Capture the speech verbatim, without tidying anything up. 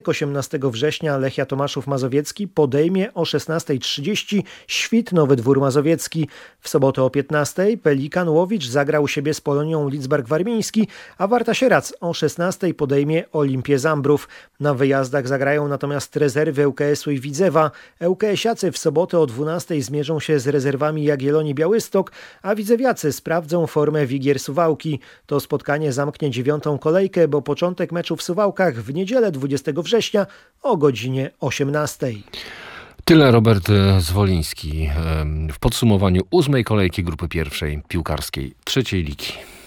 osiemnastego września Lechia Tomaszów Mazowiecki podejmie o szesnasta trzydzieści Świt Nowy Dwór Mazowiecki. W sobotę o piętnastej Pelikan Łowicz zagra u siebie z Polonią Lidzbark Warmiński, a Warta Sierac o szesnastej podejmie Olimpię Zambrów. Na wyjazdach zagrają natomiast rezerwy ŁKS-u i Widzewa. ŁKS-iacy w sobotę o dwunastej zmierzą się z rezerwami Jagiellonii Białystok, a widzewiacy sprawdzą formę Wigier Suwałki. To spotkanie zamknie dziewiątą kolejkę, bo początek meczu w Suwałkach w niedzielę dwudziestego września o godzinie osiemnastej. Tyle Robert Zwoliński w podsumowaniu ósmej kolejki grupy pierwszej piłkarskiej trzeciej ligi.